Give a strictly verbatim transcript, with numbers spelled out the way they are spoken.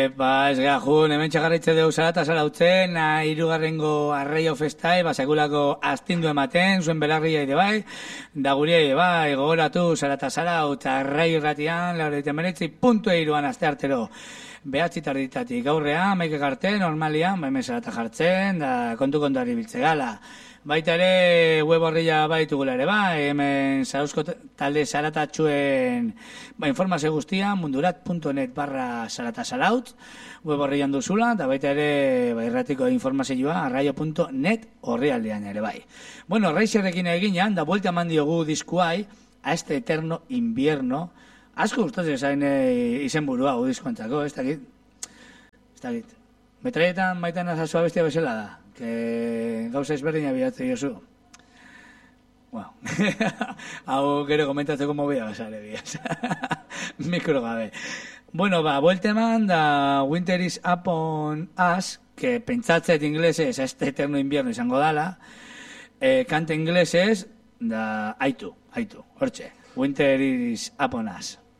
Ba, ez gara, jun, hemen txagarritze dugu zara eta zara utzen, irugarrengo arraio festai, ba, sekulako astindu ematen, zuen belarria ide bai, da guria ide bai, gogoratu zara eta zara, eta arraio irratian, laureiten beretzi, puntu eiruan aste artero. Behatzi tarditatik gaurrean, maikak arte, normalian, ba, hemen zara eta jartzen, da kontu kontari biltze gala. Baita ere, web horria baitugula ere bai, hemen Zarauzko talde zaratatxuen ba, informazio guztia, mundurat puntu net barra zaratasaraut, web horrian duzula, eta baita ere ba, irratiko informazioa, arraio puntu net horri aldean ere bai. Bueno, raizerrekin eginan, da buelta eman diogu diskuai, a este eterno invierno, asko gustatzen zain e, izen burua gu diskoantzako, ez dakit? Ez dakit. Metraietan baitan azazua bestia bezala da. Que gauza ezberdina bilatzen jozu. Bueno, hau gero komentatzeko mobila basare biaz. Mikro gabe. Bueno, ba, buelte eman da Winter is Upon Us, que pentsatzet inglesez a este eterno invierno izango dala, eh, kante inglesez da aitu, aitu, hortxe. Winter is Upon Us.